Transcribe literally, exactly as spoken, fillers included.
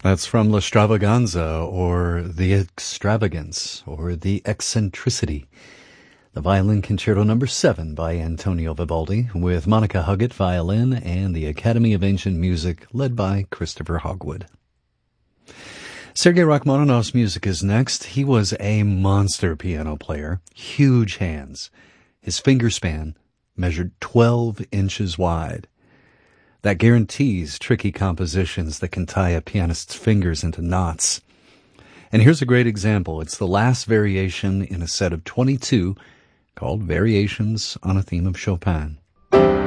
That's from La Stravaganza, or the Extravagance, or the Eccentricity. The Violin Concerto Number seven by Antonio Vivaldi, with Monica Huggett violin and the Academy of Ancient Music led by Christopher Hogwood. Sergei Rachmaninoff's music is next. He was a monster piano player, huge hands. His finger span measured twelve inches wide. That guarantees tricky compositions that can tie a pianist's fingers into knots. And here's a great example. It's the last variation in a set of twenty-two called Variations on a Theme of Chopin.